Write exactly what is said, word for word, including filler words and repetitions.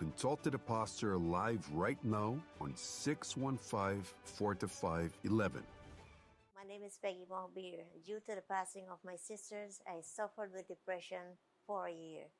can talk to the pastor live right now on six one five, four five, one one. My name is Peggy Mohbir. Due to the passing of my sisters, I suffered with depression for a year.